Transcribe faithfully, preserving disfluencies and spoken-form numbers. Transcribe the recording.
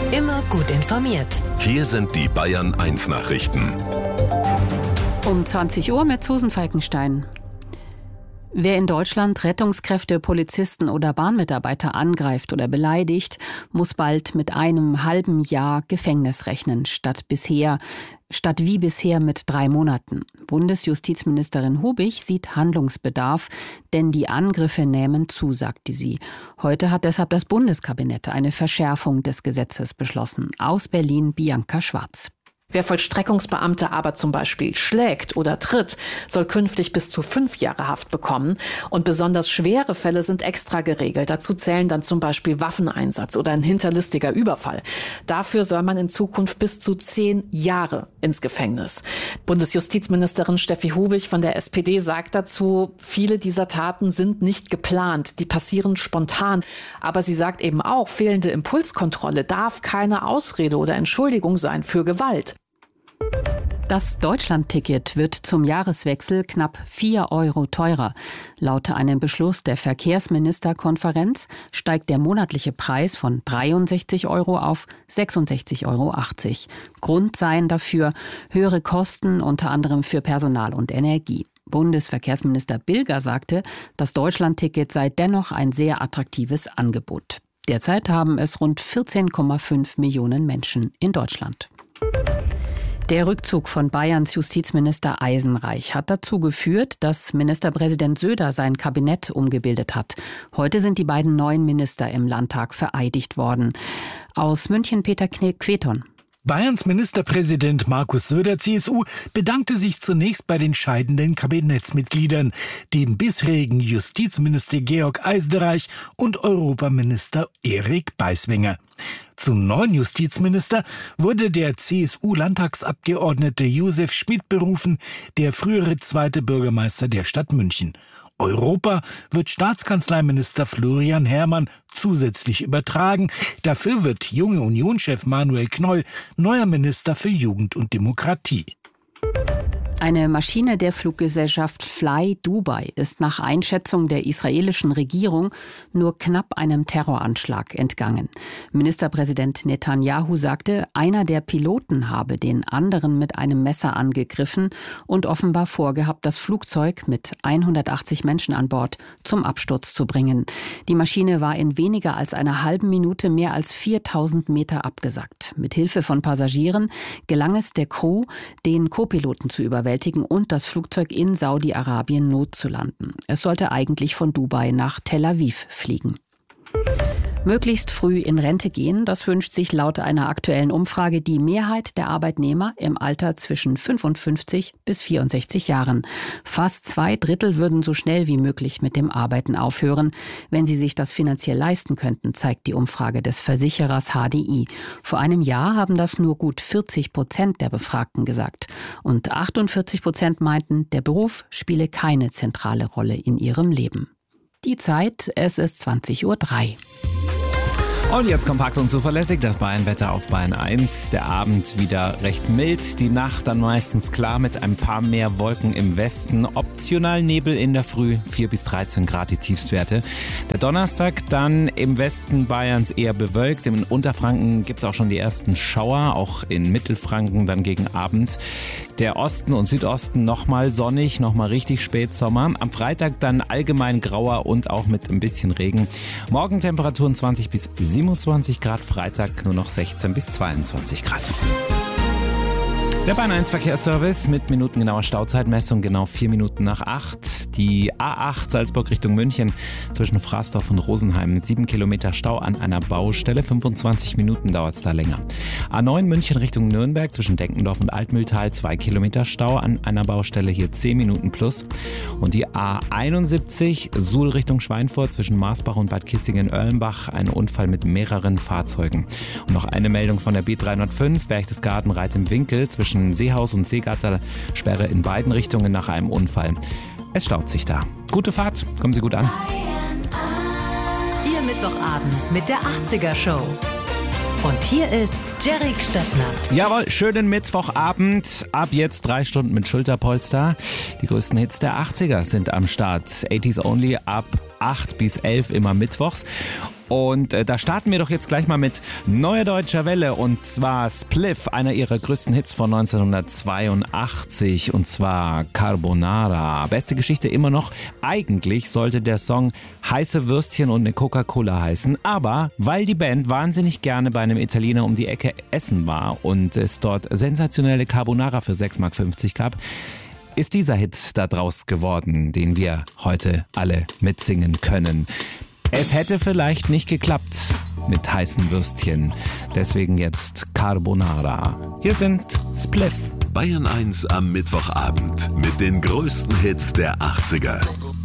Immer gut informiert. Hier sind die Bayern eins Nachrichten. Um zwanzig Uhr mit Susan Falkenstein. Wer in Deutschland Rettungskräfte, Polizisten oder Bahnmitarbeiter angreift oder beleidigt, muss bald mit einem halben Jahr Gefängnis rechnen, statt bisher, statt wie bisher mit drei Monaten. Bundesjustizministerin Hubig sieht Handlungsbedarf, denn die Angriffe nehmen zu, sagte sie. Heute hat deshalb das Bundeskabinett eine Verschärfung des Gesetzes beschlossen. Aus Berlin Bianca Schwarz. Wer Vollstreckungsbeamte aber zum Beispiel schlägt oder tritt, soll künftig bis zu fünf Jahre Haft bekommen. Und besonders schwere Fälle sind extra geregelt. Dazu zählen dann zum Beispiel Waffeneinsatz oder ein hinterlistiger Überfall. Dafür soll man in Zukunft bis zu zehn Jahre ins Gefängnis. Bundesjustizministerin Steffi Hubig von der S P D sagt dazu, viele dieser Taten sind nicht geplant, die passieren spontan. Aber sie sagt eben auch, fehlende Impulskontrolle darf keine Ausrede oder Entschuldigung sein für Gewalt. Das Deutschlandticket wird zum Jahreswechsel knapp vier Euro teurer. Laut einem Beschluss der Verkehrsministerkonferenz steigt der monatliche Preis von dreiundsechzig Euro auf sechsundsechzig Euro achtzig. Grund seien dafür höhere Kosten, unter anderem für Personal und Energie. Bundesverkehrsminister Bilger sagte, das Deutschlandticket sei dennoch ein sehr attraktives Angebot. Derzeit haben es rund vierzehn Komma fünf Millionen Menschen in Deutschland. Der Rückzug von Bayerns Justizminister Eisenreich hat dazu geführt, dass Ministerpräsident Söder sein Kabinett umgebildet hat. Heute sind die beiden neuen Minister im Landtag vereidigt worden. Aus München Peter Queton. Bayerns Ministerpräsident Markus Söder, C S U, bedankte sich zunächst bei den scheidenden Kabinettsmitgliedern, dem bisherigen Justizminister Georg Eisenreich und Europaminister Erik Beiswenger. Zum neuen Justizminister wurde der C S U-Landtagsabgeordnete Josef Schmid berufen, der frühere zweite Bürgermeister der Stadt München. Europa wird Staatskanzleiminister Florian Herrmann zusätzlich übertragen. Dafür wird junge Unionschef Manuel Knoll neuer Minister für Jugend und Demokratie. Eine Maschine der Fluggesellschaft Fly Dubai ist nach Einschätzung der israelischen Regierung nur knapp einem Terroranschlag entgangen. Ministerpräsident Netanyahu sagte, einer der Piloten habe den anderen mit einem Messer angegriffen und offenbar vorgehabt, das Flugzeug mit hundertachtzig Menschen an Bord zum Absturz zu bringen. Die Maschine war in weniger als einer halben Minute mehr als viertausend Meter abgesackt. Mit Hilfe von Passagieren gelang es der Crew, den Co-Piloten zu überwältigen und das Flugzeug in Saudi-Arabien notzulanden. Es sollte eigentlich von Dubai nach Tel Aviv fliegen. Möglichst früh in Rente gehen, das wünscht sich laut einer aktuellen Umfrage die Mehrheit der Arbeitnehmer im Alter zwischen fünfundfünfzig bis vierundsechzig Jahren. Fast zwei Drittel würden so schnell wie möglich mit dem Arbeiten aufhören, wenn sie sich das finanziell leisten könnten, zeigt die Umfrage des Versicherers H D I. Vor einem Jahr haben das nur gut vierzig Prozent der Befragten gesagt. Und achtundvierzig Prozent meinten, der Beruf spiele keine zentrale Rolle in ihrem Leben. Die Zeit, es ist zwanzig Uhr drei. Und jetzt kompakt und zuverlässig das Bayern-Wetter auf Bayern eins. Der Abend wieder recht mild, die Nacht dann meistens klar mit ein paar mehr Wolken im Westen. Optional Nebel in der Früh, vier bis dreizehn Grad die Tiefstwerte. Der Donnerstag dann im Westen Bayerns eher bewölkt. Im Unterfranken gibt es auch schon die ersten Schauer, auch in Mittelfranken dann gegen Abend. Der Osten und Südosten nochmal sonnig, nochmal richtig Spätsommer. Am Freitag dann allgemein grauer und auch mit ein bisschen Regen. Morgen Temperaturen zwanzig bis siebenundzwanzig Grad, Freitag nur noch sechzehn bis zweiundzwanzig Grad. Der Bayern eins Verkehrsservice mit minutengenauer Stauzeitmessung, genau vier Minuten nach acht. Die A acht Salzburg Richtung München zwischen Fraßdorf und Rosenheim. sieben Kilometer Stau an einer Baustelle, fünfundzwanzig Minuten dauert es da länger. A neun München Richtung Nürnberg zwischen Denkendorf und Altmühltal, zwei Kilometer Stau an einer Baustelle, hier zehn Minuten plus. Und die A einundsiebzig Suhl Richtung Schweinfurt zwischen Marsbach und Bad Kissingen-Erlenbach, ein Unfall mit mehreren Fahrzeugen. Und noch eine Meldung von der B dreihundertfünf, Berchtesgaden Reit im Winkel zwischen Seehaus und Seegatter, Sperre in beiden Richtungen nach einem Unfall. Es staut sich da. Gute Fahrt, kommen Sie gut an. Ihr Mittwochabend mit der achtziger Show. Und hier ist Jerry Stöttner. Jawohl, schönen Mittwochabend. Ab jetzt drei Stunden mit Schulterpolster. Die größten Hits der achtziger sind am Start. achtziger Only ab acht bis elf immer mittwochs. Und äh, da starten wir doch jetzt gleich mal mit Neue Deutscher Welle und zwar Spliff, einer ihrer größten Hits von neunzehnhundertzweiundachtzig und zwar Carbonara. Beste Geschichte immer noch, eigentlich sollte der Song Heiße Würstchen und eine Coca-Cola heißen, aber weil die Band wahnsinnig gerne bei einem Italiener um die Ecke essen war und es dort sensationelle Carbonara für sechs Mark fünfzig gab, ist dieser Hit da draus geworden, den wir heute alle mitsingen können. Es hätte vielleicht nicht geklappt mit heißen Würstchen. Deswegen jetzt Carbonara. Hier sind Spliff. Bayern eins am Mittwochabend mit den größten Hits der achtziger.